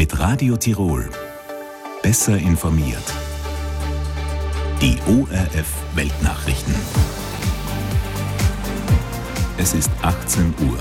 Mit Radio Tirol. Besser informiert. Die ORF Weltnachrichten. Es ist 18 Uhr.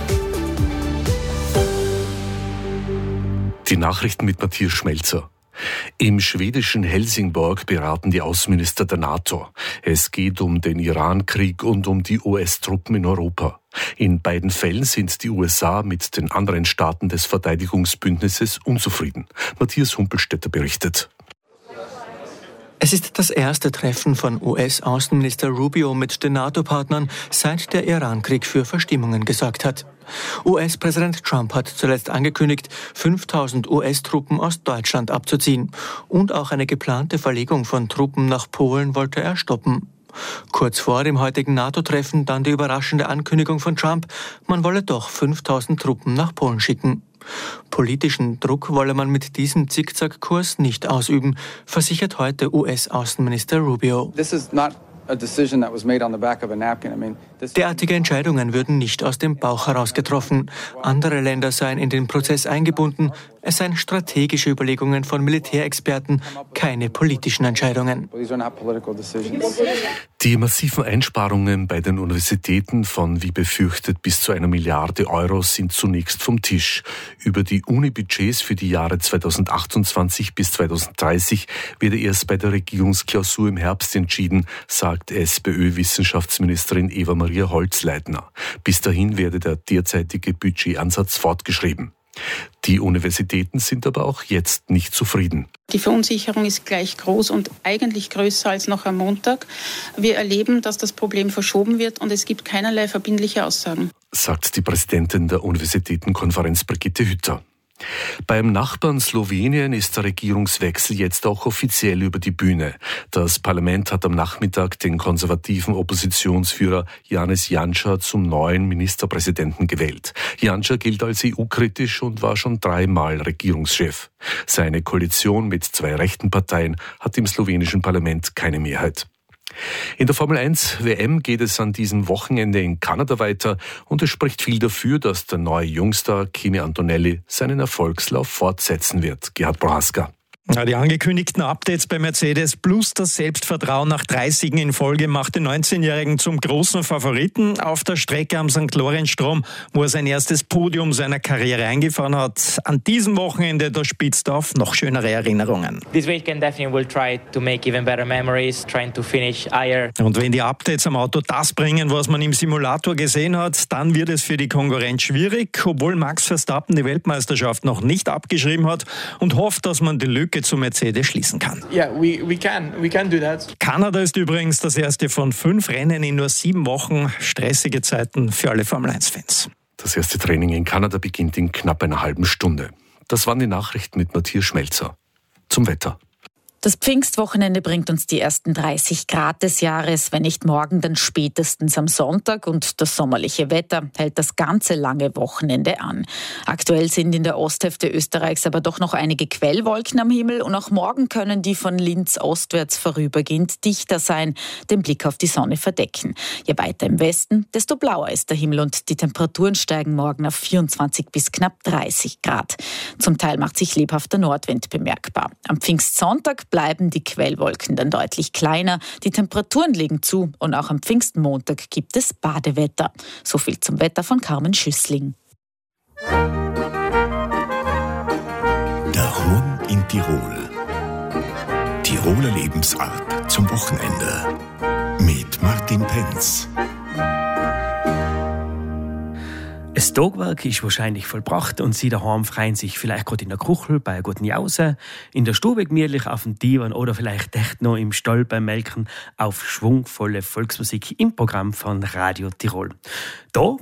Die Nachrichten mit Matthias Schmelzer. Im schwedischen Helsingborg beraten die Außenminister der NATO. Es geht um den Iran-Krieg und um die US-Truppen in Europa. In beiden Fällen sind die USA mit den anderen Staaten des Verteidigungsbündnisses unzufrieden. Matthias Humpelstädter berichtet. Es ist das erste Treffen von US-Außenminister Rubio mit den NATO-Partnern, seit der Iran-Krieg für Verstimmungen gesorgt hat. US-Präsident Trump hat zuletzt angekündigt, 5000 US-Truppen aus Deutschland abzuziehen. Und auch eine geplante Verlegung von Truppen nach Polen wollte er stoppen. Kurz vor dem heutigen NATO-Treffen dann die überraschende Ankündigung von Trump, man wolle doch 5000 Truppen nach Polen schicken. Politischen Druck wolle man mit diesem Zickzackkurs nicht ausüben, versichert heute US-Außenminister Rubio. Derartige Entscheidungen würden nicht aus dem Bauch heraus getroffen. Andere Länder seien in den Prozess eingebunden. Es seien strategische Überlegungen von Militärexperten, keine politischen Entscheidungen. Die massiven Einsparungen bei den Universitäten von, wie befürchtet, bis zu 1 Milliarde Euro sind zunächst vom Tisch. Über die Uni-Budgets für die Jahre 2028 bis 2030 werde erst bei der Regierungsklausur im Herbst entschieden, sagt SPÖ-Wissenschaftsministerin Eva-Maria Holzleitner. Bis dahin werde der derzeitige Budgetansatz fortgeschrieben. Die Universitäten sind aber auch jetzt nicht zufrieden. Die Verunsicherung ist gleich groß und eigentlich größer als noch am Montag. Wir erleben, dass das Problem verschoben wird und es gibt keinerlei verbindliche Aussagen, sagt die Präsidentin der Universitätenkonferenz Brigitte Hütter. Beim Nachbarn Slowenien ist der Regierungswechsel jetzt auch offiziell über die Bühne. Das Parlament hat am Nachmittag den konservativen Oppositionsführer Janez Janša zum neuen Ministerpräsidenten gewählt. Janša gilt als EU-kritisch und war schon 3-mal Regierungschef. Seine Koalition mit 2 rechten Parteien hat im slowenischen Parlament keine Mehrheit. In der Formel 1 WM geht es an diesem Wochenende in Kanada weiter und es spricht viel dafür, dass der neue Jungstar Kimi Antonelli seinen Erfolgslauf fortsetzen wird. Gerhard Prohaska. Die angekündigten Updates bei Mercedes plus das Selbstvertrauen nach 3 Siegen in Folge macht den 19-Jährigen zum großen Favoriten. Auf der Strecke am St. Lorenz-Strom, wo er sein erstes Podium seiner Karriere eingefahren hat. An diesem Wochenende, da spitzt er auf noch schönere Erinnerungen. This weekend definitely will try to make even better memories, trying to finish higher. Und wenn die Updates am Auto das bringen, was man im Simulator gesehen hat, dann wird es für die Konkurrenz schwierig, obwohl Max Verstappen die Weltmeisterschaft noch nicht abgeschrieben hat und hofft, dass man die Lücke zu Mercedes schließen kann. Yeah, we can do that. Kanada ist übrigens das erste von 5 Rennen in nur 7 Wochen. Stressige Zeiten für alle Formel-1-Fans. Das erste Training in Kanada beginnt in knapp einer halben Stunde. Das waren die Nachrichten mit Matthias Schmelzer. Zum Wetter. Das Pfingstwochenende bringt uns die ersten 30 Grad des Jahres, wenn nicht morgen, dann spätestens am Sonntag. Und das sommerliche Wetter hält das ganze lange Wochenende an. Aktuell sind in der Osthälfte Österreichs aber doch noch einige Quellwolken am Himmel. Und auch morgen können die von Linz ostwärts vorübergehend dichter sein, den Blick auf die Sonne verdecken. Je weiter im Westen, desto blauer ist der Himmel und die Temperaturen steigen morgen auf 24 bis knapp 30 Grad. Zum Teil macht sich lebhafter Nordwind bemerkbar. Am Pfingstsonntag bleiben die Quellwolken dann deutlich kleiner. Die Temperaturen legen zu und auch am Pfingstmontag gibt es Badewetter. So viel zum Wetter von Carmen Schüssling. Der Horn in Tirol. Tiroler Lebensart zum Wochenende. Mit Martin Penz. Das Tagwerk ist wahrscheinlich vollbracht und Sie daheim freuen sich vielleicht gerade in der Küche bei einer guten Jause, in der Stube gemütlich auf dem Divan oder vielleicht echt noch im Stall beim Melken auf schwungvolle Volksmusik im Programm von Radio Tirol. Da